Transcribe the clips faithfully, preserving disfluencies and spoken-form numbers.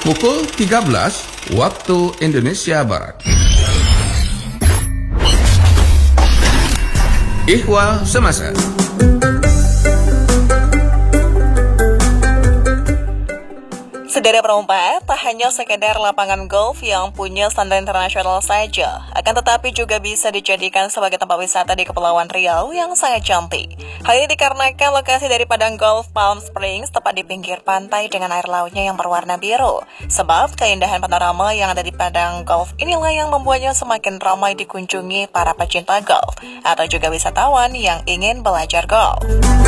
pukul tiga belas waktu Indonesia Barat. Ihwal Semasa. Saudara perempat, tak hanya sekedar lapangan golf yang punya standar internasional saja, akan tetapi juga bisa dijadikan sebagai tempat wisata di Kepulauan Riau yang sangat cantik. Hal ini dikarenakan lokasi dari padang golf Palm Springs tepat di pinggir pantai dengan air lautnya yang berwarna biru. Sebab keindahan panorama yang ada di padang golf inilah yang membuatnya semakin ramai dikunjungi para pecinta golf atau juga wisatawan yang ingin belajar golf.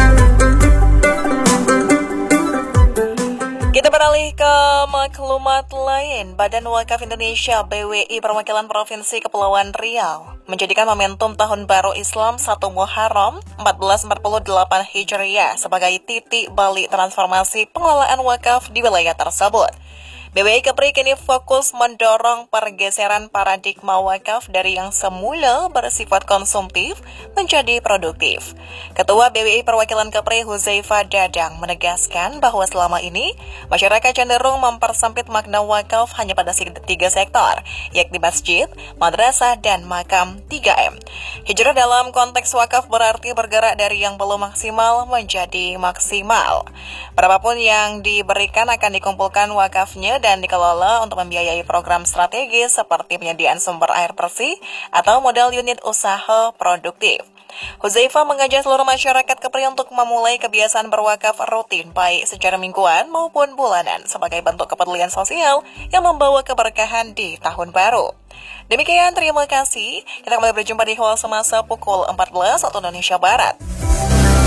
Kita beralih ke maklumat lain. Badan Wakaf Indonesia B W I Perwakilan Provinsi Kepulauan Riau menjadikan momentum Tahun Baru Islam satu Muharram seribu empat ratus empat puluh delapan Hijriah sebagai titik balik transformasi pengelolaan wakaf di wilayah tersebut. B W I Kepri kini fokus mendorong pergeseran paradigma wakaf dari yang semula bersifat konsumtif menjadi produktif. Ketua B W I Perwakilan Kepri Huzaifa Dadang menegaskan bahwa selama ini masyarakat cenderung mempersempit makna wakaf hanya pada tiga sektor, yakni masjid, madrasah, dan makam tiga M. Hijrah dalam konteks wakaf berarti bergerak dari yang belum maksimal menjadi maksimal. Berapapun yang diberikan akan dikumpulkan wakafnya dan dikelola untuk membiayai program strategis seperti penyediaan sumber air bersih atau modal unit usaha produktif. Huzaifa mengajak seluruh masyarakat Kepri untuk memulai kebiasaan berwakaf rutin baik secara mingguan maupun bulanan sebagai bentuk kepedulian sosial yang membawa keberkahan di tahun baru. Demikian, terima kasih. Kita kembali berjumpa di Ihwal Semasa pukul empat belas waktu Indonesia Barat.